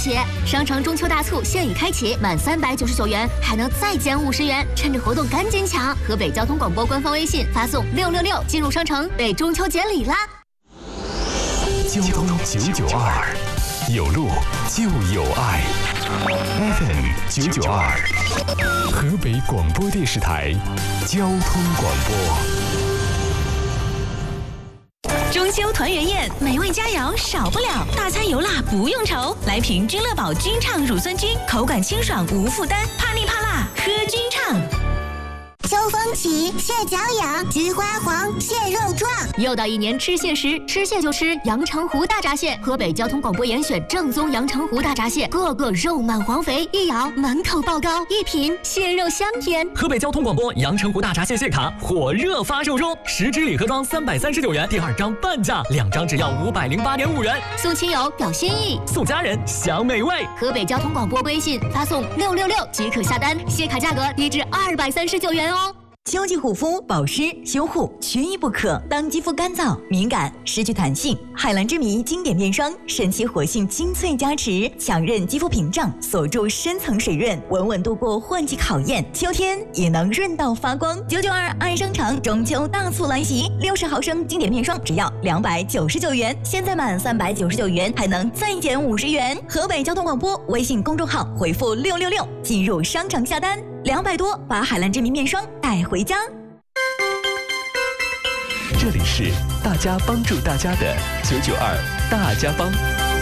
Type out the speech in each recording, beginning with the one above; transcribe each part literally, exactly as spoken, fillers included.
起。商城中秋大促现已开启，满三百九十九元还能再减五十元，趁着活动赶紧抢！河北交通广播官方微信发送六六六进入商城，被中秋节礼啦！ 交通九九二，有路就有爱。F M 九九二，河北广播电视台交通广播。 中秋团圆宴，美味佳肴少不了，大餐油辣不用愁。来瓶君乐宝君畅乳酸菌，口感清爽无负担，怕腻怕辣喝君畅。 秋风起，蟹脚痒，菊花黄，蟹肉壮。 又到一年吃蟹时，吃蟹就吃阳澄湖大闸蟹。河北交通广播严选正宗阳澄湖大闸蟹，个个肉满黄肥，一咬满口爆膏，一品蟹肉香甜。 河北交通广播阳澄湖大闸蟹蟹卡火热发售中，十支礼盒装三百三十九元，第二张半价，两张只要五百零八点五元。 送亲友表心意， 送家人享美味。 河北交通广播微信发送六六六即可下单，蟹卡价格一至二百三十九元哦。 秋季护肤、保湿、修护缺一不可。当肌肤干燥、敏感、失去弹性，海蓝之谜经典面霜神奇活性精粹加持，强韧肌肤屏障，锁住深层水润，稳稳度过换季考验。秋天也能润到发光。九九二爱商场中秋大促来袭，六十毫升经典面霜只要两百九十九元，现在满三百九十九元还能再减五十元。河北交通广播微信公众号回复六六六进入商场下单。两百多，把海蓝之谜面霜带回家。 这里是大家帮助大家的九九二大家帮。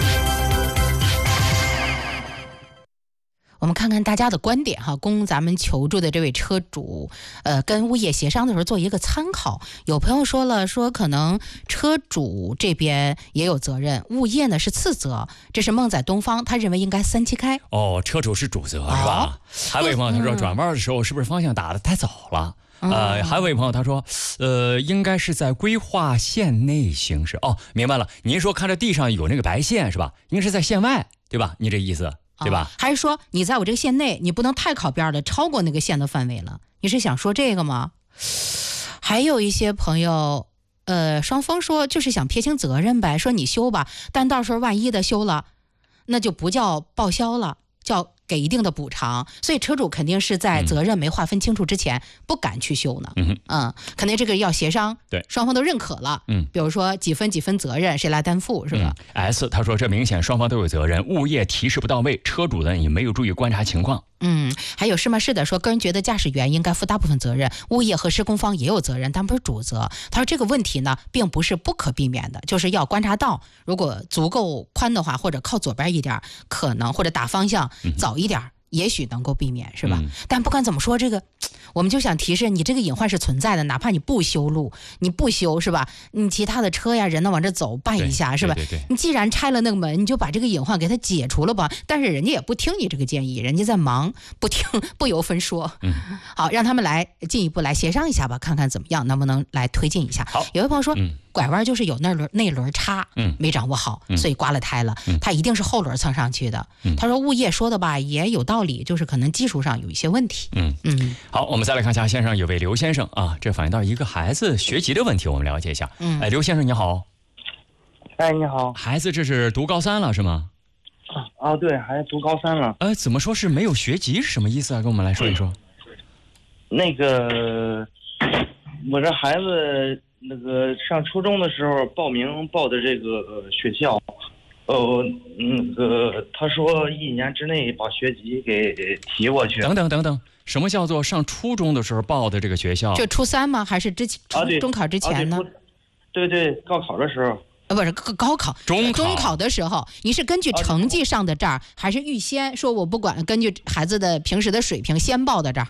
我们看看大家的观点哈，供咱们求助的这位车主，呃，跟物业协商的时候做一个参考。有朋友说了，说可能车主这边也有责任，物业呢是次责。这是梦在东方，他认为应该三七开。 哦，车主是主责、哦、是吧？还有一位朋友他说，转弯的时候是不是方向打得太早了？嗯、呃，还有一位朋友他说，呃，应该是在规划线内行驶。哦，明白了，您说看着地上有那个白线是吧？应该是在线外，对吧？你这意思？对吧、 哦？还是说你在我这个线内，你不能太靠边了，超过那个线的范围了？你是想说这个吗？还有一些朋友，呃，双方说就是想撇清责任呗，说你修吧，但到时候万一的修了，那就不叫报销了，叫给一定的补偿。所以车主肯定是在责任没划分清楚之前、嗯、不敢去修呢。嗯嗯，肯定这个要协商， 对， 双方都认可了。嗯，比如说几分几分责任谁来担负，是吧、 嗯、？S 他说这明显双方都有责任，物业提示不到位，车主呢也没有注意观察情况。 嗯，还有是吗？是的，说个人觉得驾驶员应该负大部分责任，物业和施工方也有责任，但不是主责。他说这个问题呢，并不是不可避免的，就是要观察到，如果足够宽的话，或者靠左边一点，可能或者打方向早一点。嗯，也许能够避免，是吧、嗯、但不管怎么说，这个我们就想提示你，这个隐患是存在的，哪怕你不修路，你不修，是吧？你其他的车呀人呢往这走办一下，是吧？ 对对对， 你既然拆了那个门，你就把这个隐患给它解除了吧。但是人家也不听你这个建议，人家在忙，不听，不由分说。嗯，好，让他们来进一步来协商一下吧，看看怎么样，能不能来推进一下。 好， 有位朋友说、 嗯、 拐弯就是有那轮内轮差，嗯，没掌握好、嗯，所以刮了胎了、嗯，他一定是后轮蹭上去的。嗯、他说物业说的吧也有道理，就是可能技术上有一些问题。 嗯嗯，好，我们再来看一下线上有位刘先生啊，这反映到一个孩子学籍的问题，我们了解一下。嗯，哎，刘先生你好。 哎，你好。 孩子这是读高三了是吗？ 啊，对，孩子读高三了。 呃，怎么说是没有学籍是什么意思啊？跟我们来说一说。嗯、 那个，我这孩子那个上初中的时候报名报的这个学校，呃，那个他说一年之内把学籍给提过去。 等等等等，什么叫做上初中的时候报的这个学校？ 就初三吗？还是之前、啊、中考之前呢？ 啊、对, 对对，高考的时候。 呃，不是高考， 中考中考的时候，你是根据成绩上的这儿、啊，还是预先说我不管，根据孩子的平时的水平先报的这儿？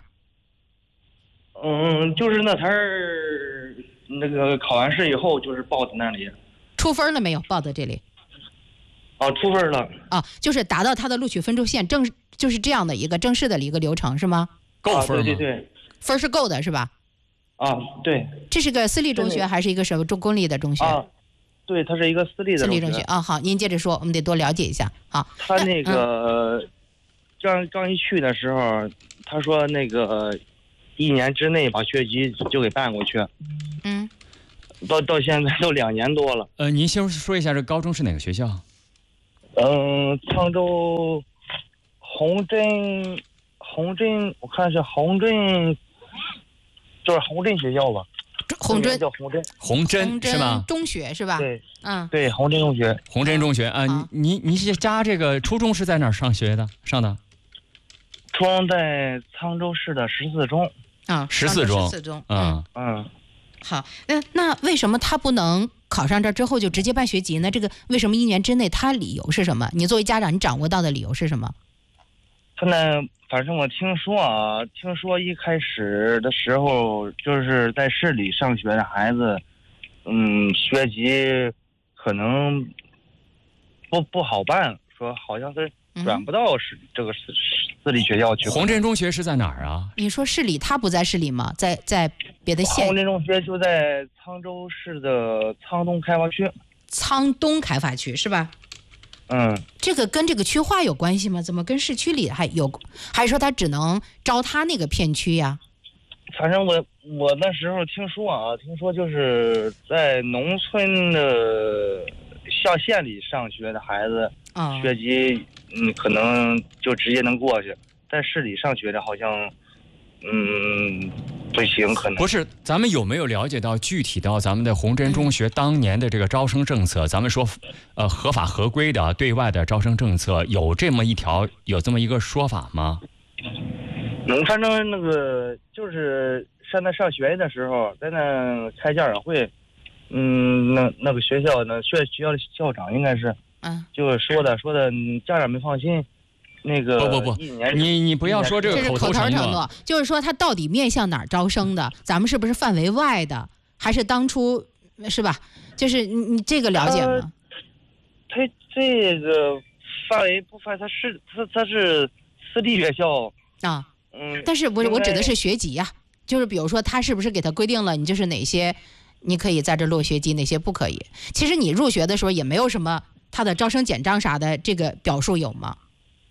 嗯，就是那他那个考完试以后就是报的那里。 出分了没有？报的这里。 哦，出分了。 啊，就是达到他的录取分数线，正就是这样的一个正式的一个流程是吗？ 够分吗？ 啊、对对对， 分是够的是吧？ 啊，对。 这是个私立中学还是一个什么中公立的中学？ 啊，对，它是一个私立的私立中学啊。好，您接着说，我们得多了解一下。好， 他那个、嗯、刚刚一去的时候，他说那个一年之内把学籍就给办过去。 嗯， 到到现在都两年多了。 呃，您先说一下这高中是哪个学校？ 嗯，沧州红镇红镇，我看是红镇，就是红镇学校吧。 红镇叫红镇， 红镇是吧？ 中学是吧？ 对， 嗯， 对，红镇中学， 红镇中学啊。 啊你你是家这个初中是在哪儿上学的？上的？ 初中在沧州市的十四中。 啊， 十四中， 十四中， 嗯嗯。 好，那那为什么他不能考上这儿之后就直接办学籍呢？这个为什么一年之内？他理由是什么？你作为家长，你掌握到的理由是什么？ 他呢，反正我听说啊，听说一开始的时候就是在市里上学的孩子，嗯，学籍可能不不好办，说好像是转不到市、嗯、这个私私立学校去。 红镇中学是在哪儿啊？ 你说市里，他不在市里吗？在在别的县？ 红镇中学就在沧州市的沧东开发区。 沧东开发区是吧？ 嗯， 这个跟这个区划有关系吗？怎么跟市区里还有？还是说他只能招他那个片区呀？ 反正我我那时候听说啊，听说就是在农村的校县里上学的孩子， 哦、 学籍嗯可能就直接能过去，在市里上学的好像嗯不行，可能不是。咱们有没有了解到具体到咱们的红镇中学当年的这个招生政策？咱们说，呃，合法合规的对外的招生政策有这么一条，有这么一个说法吗？ 嗯，反正那个就是上那上学的时候，在那开家长会，嗯，那那个学校那学学校的校长应该是， 嗯， 就是说的说的家长们放心。那个不不不，你你不要说这个口头承诺， 就是说他到底面向哪儿招生的？咱们是不是范围外的？还是当初是吧？就是你你这个了解吗？ 呃、他这个范围不范，他是他他是私立学校啊， 嗯， 但是我我指的是学籍呀、啊，就是比如说他是不是给他规定了，你就是哪些你可以在这落学籍，哪些不可以？其实你入学的时候也没有什么他的招生简章啥的，这个表述有吗？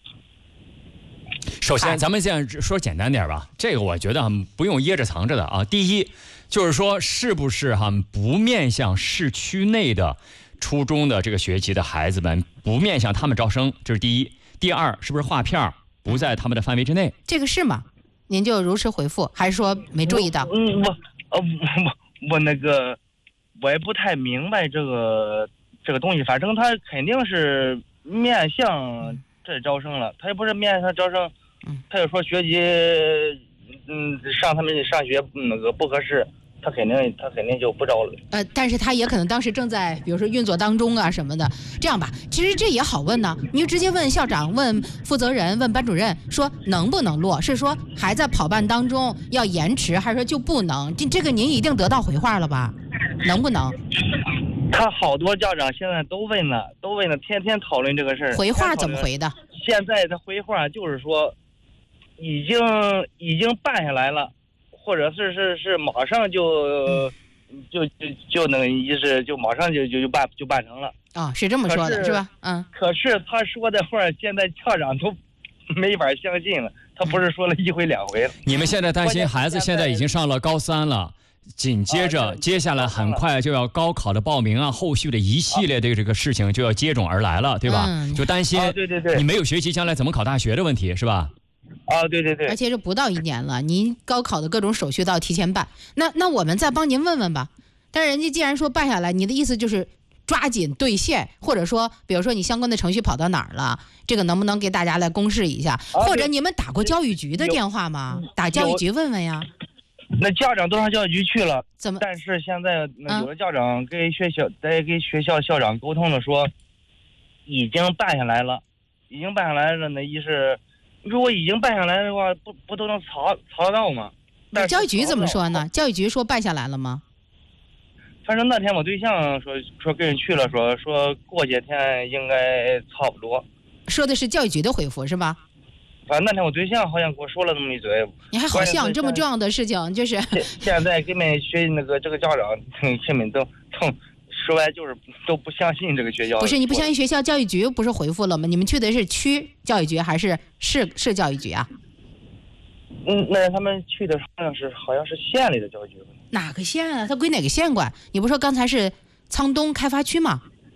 首先，咱们现在说简单点吧，这个我觉得不用掖着藏着的啊。第一，就是说是不是哈不面向市区内的初中的这个学籍的孩子们，不面向他们招生，这是第一。第二，是不是划片不在他们的范围之内？ 这个是吗？您就如实回复，还是说没注意到？ 嗯，我呃我我那个我也不太明白这个这个东西，反正他肯定是面向这招生了，他也不是面向招生。他就说学籍，嗯，上他们上学那个不合适，他肯定他肯定就不招了。 呃，但是他也可能当时正在，比如说运作当中啊什么的。这样吧，其实这也好问呢，你就直接问校长、问负责人、问班主任，说能不能落？是说还在跑办当中要延迟，还是说就不能？这这个您一定得到回话了吧？能不能？ 他好多家长现在都问了，都问了，天天讨论这个事儿。 回话怎么回的？ 现在的回话就是说。已经已经办下来了，或者是是是马上就、嗯、就就就那个意思，就马上就就就办就办成了啊、哦，是这么说的，是吧？嗯。 可是他说的话，现在家长都没法相信了。他不是说了一回两回了。 你们现在担心孩子现在已经上了高三了，紧接着、啊、接下来很快就要高考的报名啊，后续的一系列的这个事情就要接踵而来了，对吧？ 嗯、 就担心、 啊、对对对， 你没有学习，将来怎么考大学的问题，是吧？ 啊，对对对， 而且是不到一年了，您高考的各种手续都要提前办。那那我们再帮您问问吧。但是人家既然说办下来，你的意思就是抓紧兑现，或者说，比如说你相关的程序跑到哪儿了，这个能不能给大家来公示一下？ 啊、 或者你们打过教育局的电话吗？打教育局问问呀。 那家长都上教育局去了， 怎么？ 但是现在那有的家长跟学校在、嗯、跟学校校长沟通的说，已经办下来了，已经办下来了，那意思。如果已经办下来的话，不不都能查查得到吗？ 教育局怎么说呢？教育局说办下来了吗？ 反正那天我对象说说跟人去了，说说过些天应该差不多。 说的是教育局的回复是吧？ 反正那天我对象好像给我说了那么一嘴。 你还好像这么重要的事情，就是现在根本学那个这个家长根本都都。说白就是都不相信这个学校。 不是你不相信学校，教育局不是回复了吗？你们去的是区教育局还是市市教育局啊？ 嗯，那他们去的好像是好像是县里的教育局。 哪个县啊？他归哪个县管？你不说刚才是沧东开发区吗？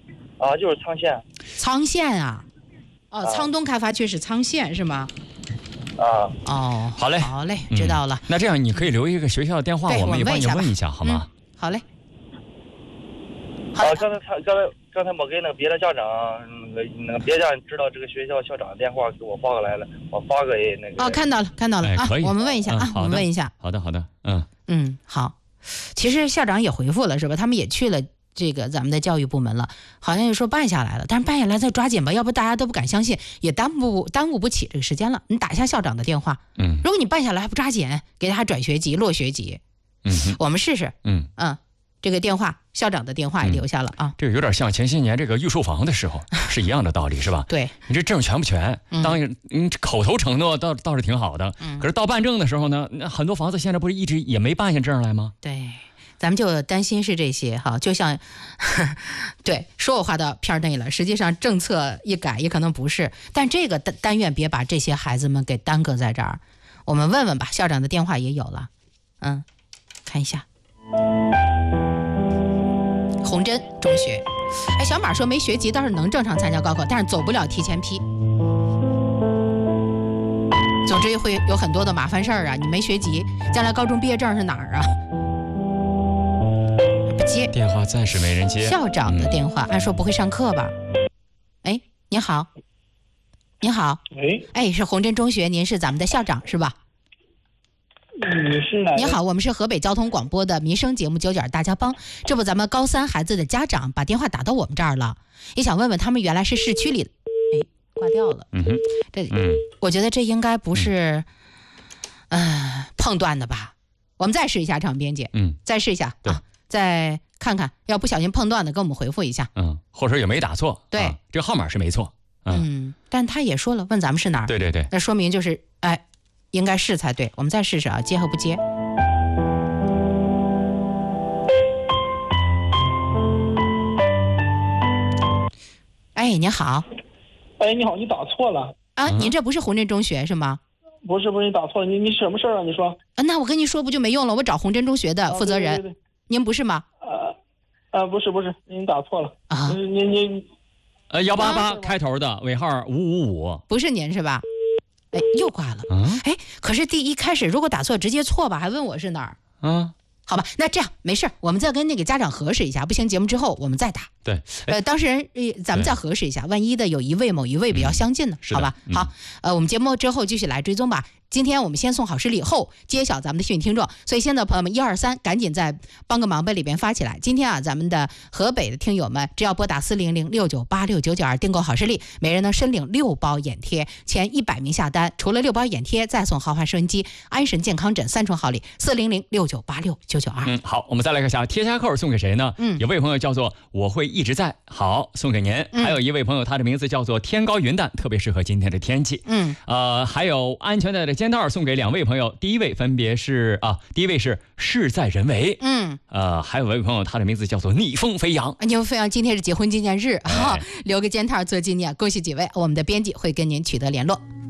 啊，就是苍县。 苍县啊，哦， 啊沧东开发区是苍县是吗？ 啊， 哦， 好嘞好嘞，知道了。 嗯、那这样你可以留一个学校的电话， 对我们也帮你问一问一下，好吗？ 嗯、好嘞。好啊，刚才他刚才刚才我给那个别的家长，那个那个别家长知道这个学校校长的电话给我发过来了，我发给那个。 哦，看到了，看到了、 哎、 啊！ 可以， 我们问一下、 嗯、 啊，我们问一下。 好的，好的，嗯嗯，好。其实校长也回复了，是吧？他们也去了这个咱们的教育部门了，好像也说办下来了，但是办下来再抓紧吧，要不大家都不敢相信，也耽误耽误不起这个时间了。你打一下校长的电话， 嗯， 如果你办下来还不抓紧，给他转学籍、落学籍， 嗯， 我们试试， 嗯嗯。这个电话，校长的电话也留下了啊、嗯。 这个有点像前些年这个预售房的时候是一样的道理，是吧？ 对， 你这证全不全？当然，嗯，口头承诺倒倒是挺好的，嗯，可是到办证的时候呢，那很多房子现在不是一直也没办下证来吗？ 对，咱们就担心是这些哈，就像，对，说我话到片内了，实际上政策一改也可能不是，但这个但但愿别把这些孩子们给耽搁在这儿。我们问问吧，校长的电话也有了，嗯，看一下。红针中学，哎，小马说没学籍倒是能正常参加高考，但是走不了提前批。总之会有很多的麻烦事儿啊！你没学籍，将来高中毕业证是哪儿啊？不接， 电话暂时没人接。 校长的电话，按说不会上课吧？哎，您好，您好， 喂， 哎，是红针中学，您是咱们的校长是吧？ 你是哪？ 你好，我们是河北交通广播的民生节目《九九大家帮》。这不，咱们高三孩子的家长把电话打到我们这儿了，也想问问他们原来是市区里，哎，挂掉了。 嗯哼， 这，嗯，我觉得这应该不是，嗯、呃，碰断的吧？我们再试一下，场编辑， 嗯， 再试一下啊，再看看，要不小心碰断的，跟我们回复一下。 嗯，或者也没打错， 对， 啊、这个号码是没错。 嗯, 嗯，但他也说了，问咱们是哪儿？ 对对对， 那说明就是，哎。应该是才对，我们再试试啊，接和不接？哎，您好。 哎，你好，你打错了啊！您这不是红针中学是吗？ 不是，不是，你打错了。你你什么事儿啊？你说。 啊，那我跟您说不就没用了？我找红针中学的负责人， 啊、对对对您不是吗？ 呃，呃，不是，不是，您打错了啊！ 您您， 呃，幺八八开头的尾号五五五， 不是您是吧？哎，又挂了。 嗯， 哎，可是第一开始如果打错直接错吧，还问我是哪儿？ 嗯， 好吧，那这样没事，我们再跟那个家长核实一下，不行节目之后我们再打。 对， 呃，当事人咱们再核实一下，万一的有一位某一位比较相近呢， 嗯、 好吧？ 嗯、 好，呃，我们节目之后继续来追踪吧。今天我们先送好视力，后揭晓咱们的幸运听众。所以现在朋友们一二三，赶紧在帮个忙呗里边发起来。今天啊，咱们的河北的听友们，只要拨打四零零六九八六九九二订购好视力，每人能申领六包眼贴，前一百名下单，除了六包眼贴，再送豪华收音机、安神健康枕三重好礼。四零零六九八六九九二。 嗯，好，我们再来看一下贴夹扣送给谁呢？ 嗯， 有位朋友叫做我会一直在，好，送给您。 嗯、 还有一位朋友，他的名字叫做天高云淡，特别适合今天的天气。 嗯， 呃，还有安全带的肩带送给两位朋友，第一位分别是啊，第一位是事在人为， 嗯， 呃，还有位朋友，他的名字叫做逆风飞扬。 逆风飞扬今天是结婚纪念日， 哎、 哈，留个肩带做纪念，恭喜几位，我们的编辑会跟您取得联络。